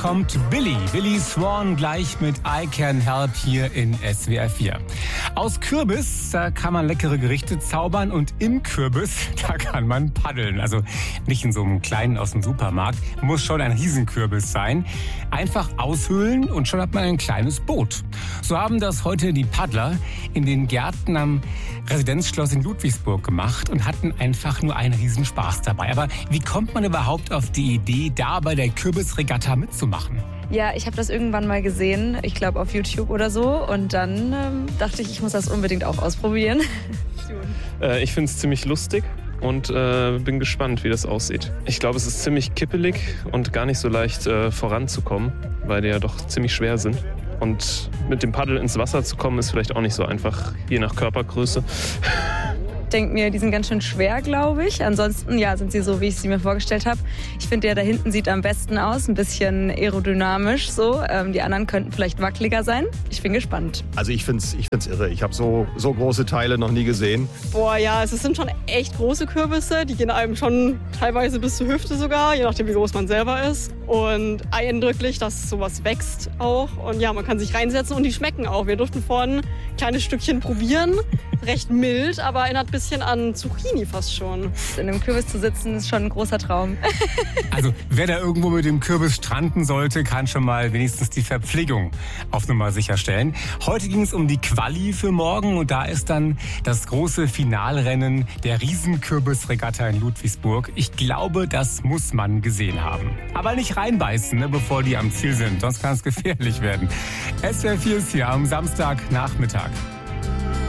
kommt Billy Swan gleich mit I Can Help hier in SWR 4. Aus Kürbis, da kann man leckere Gerichte zaubern und im Kürbis, da kann man paddeln. Also nicht in so einem kleinen aus dem Supermarkt, muss schon ein Riesenkürbis sein. Einfach aushöhlen und schon hat man ein kleines Boot. So haben das heute die Paddler in den Gärten am Residenzschloss in Ludwigsburg gemacht und hatten einfach nur einen Riesenspaß dabei. Aber wie kommt man überhaupt auf die Idee, da bei der Kürbisregatta mitzumachen? Ja, ich habe das irgendwann mal gesehen, ich glaube auf YouTube oder so. Und dann dachte ich muss das unbedingt auch ausprobieren. Ich finde es ziemlich lustig und bin gespannt, wie das aussieht. Ich glaube, es ist ziemlich kippelig und gar nicht so leicht voranzukommen, weil die ja doch ziemlich schwer sind. Und mit dem Paddel ins Wasser zu kommen, ist vielleicht auch nicht so einfach, je nach Körpergröße. Ich denke mir, die sind ganz schön schwer, glaube ich. Ansonsten ja, sind sie so, wie ich sie mir vorgestellt habe. Ich finde, der da hinten sieht am besten aus, ein bisschen aerodynamisch so. Die anderen könnten vielleicht wackeliger sein. Ich bin gespannt. Also ich find's irre. Ich habe so große Teile noch nie gesehen. Boah, ja, es sind schon echt große Kürbisse. Die gehen einem schon teilweise bis zur Hüfte sogar, je nachdem, wie groß man selber ist. Und eindrücklich, dass sowas wächst auch. Und ja, man kann sich reinsetzen und die schmecken auch. Wir durften vorhin ein kleines Stückchen probieren. Recht mild, aber erinnert ein bisschen an Zucchini fast schon. In einem Kürbis zu sitzen, ist schon ein großer Traum. Also wer da irgendwo mit dem Kürbis stranden sollte, kann schon mal wenigstens die Verpflegung auf Nummer sicherstellen. Heute ging es um die Quali für morgen und da ist dann das große Finalrennen der Riesenkürbisregatta in Ludwigsburg. Ich glaube, das muss man gesehen haben. Aber nicht reinbeißen, ne, bevor die am Ziel sind, sonst kann es gefährlich werden. SWR 4 ist hier am Samstagnachmittag.